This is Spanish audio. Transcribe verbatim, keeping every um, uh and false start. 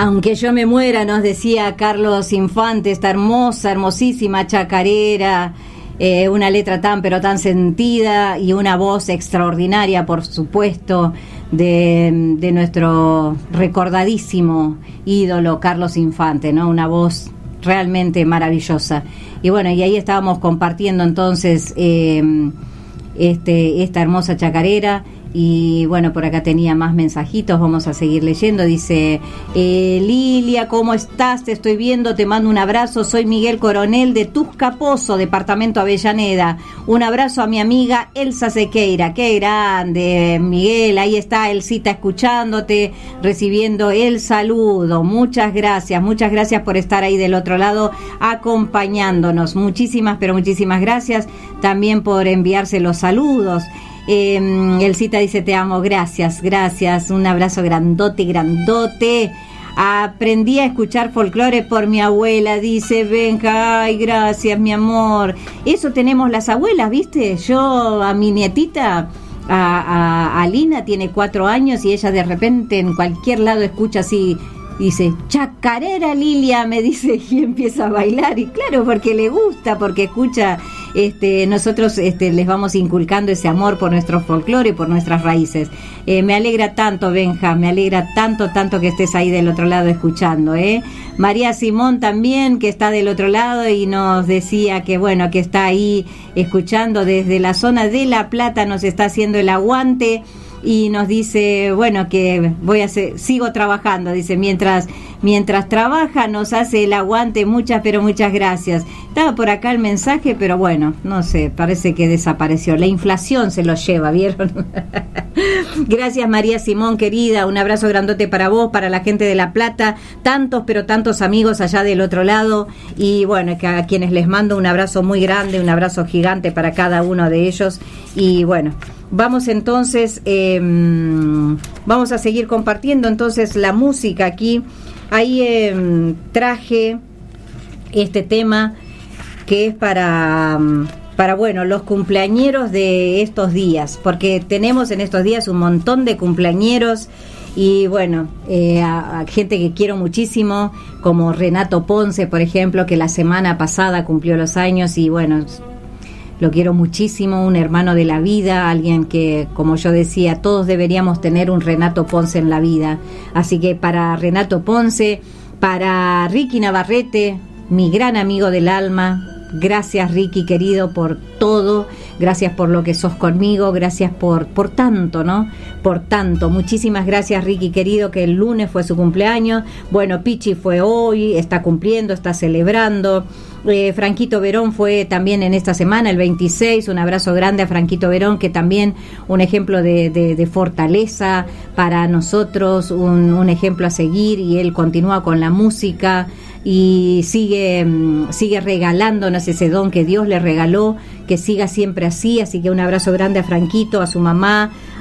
Aunque yo me muera, nos decía Carlos Infante, esta hermosa, hermosísima chacarera, eh, una letra tan pero tan sentida y una voz extraordinaria, por supuesto, de, de nuestro recordadísimo ídolo Carlos Infante, ¿no? Una voz realmente maravillosa. Y bueno, y ahí estábamos compartiendo entonces eh, este, esta hermosa chacarera. Y bueno, por acá tenía más mensajitos, vamos a seguir leyendo. Dice, eh, Lilia, ¿cómo estás? Te estoy viendo, te mando un abrazo. Soy Miguel Coronel de Tuscapozo, departamento Avellaneda. Un abrazo a mi amiga Elsa Sequeira. Qué grande, Miguel. Ahí está Elsita escuchándote, recibiendo el saludo. Muchas gracias, muchas gracias por estar ahí del otro lado acompañándonos. Muchísimas, pero muchísimas gracias también por enviarse los saludos. Eh, Elcita dice, te amo, gracias, gracias, un abrazo grandote, grandote. Aprendí a escuchar folclore por mi abuela, dice Benja. Ay, gracias, mi amor. Eso tenemos las abuelas, ¿viste? Yo a mi nietita, a, a, a Lina, tiene cuatro años y ella de repente en cualquier lado escucha así, dice, chacarera Lilia, me dice, y empieza a bailar. Y claro, porque le gusta, porque escucha. Este, nosotros este, les vamos inculcando ese amor por nuestro folclore, por nuestras raíces. Eh, me alegra tanto, Benja, me alegra tanto, tanto que estés ahí del otro lado escuchando, ¿eh? María Simón también, que está del otro lado y nos decía que, bueno, que está ahí escuchando desde la zona de La Plata, nos está haciendo el aguante. Y nos dice, bueno, que voy a hacer, sigo trabajando, dice, mientras mientras trabaja nos hace el aguante, muchas, pero muchas gracias. Estaba por acá el mensaje, pero bueno, no sé, parece que desapareció. La inflación se lo lleva, ¿vieron? Gracias, María Simón, querida, un abrazo grandote para vos, para la gente de La Plata, tantos, pero tantos amigos allá del otro lado, y bueno, que a quienes les mando un abrazo muy grande, un abrazo gigante para cada uno de ellos, y bueno, vamos entonces, eh, vamos a seguir compartiendo entonces la música aquí. Ahí eh, traje este tema que es para, para, bueno, los cumpleañeros de estos días, porque tenemos en estos días un montón de cumpleañeros y bueno, eh, a, a gente que quiero muchísimo, como Renato Ponce, por ejemplo, que la semana pasada cumplió los años y bueno, lo quiero muchísimo, un hermano de la vida, alguien que, como yo decía, todos deberíamos tener un Renato Ponce en la vida. Así que para Renato Ponce, para Ricky Navarrete, mi gran amigo del alma, gracias Ricky querido por todo, gracias por lo que sos conmigo, gracias por, por tanto, ¿no? Por tanto, muchísimas gracias Ricky querido, que el lunes fue su cumpleaños, bueno, Pichi fue hoy, está cumpliendo, está celebrando. Eh, Franquito Verón fue también en esta semana, el veintiséis, un abrazo grande a Franquito Verón, que también un ejemplo de, de, de fortaleza para nosotros, un, un ejemplo a seguir, y él continúa con la música y sigue, sigue regalándonos ese don que Dios le regaló, que siga siempre así, así que un abrazo grande a Franquito, a su mamá,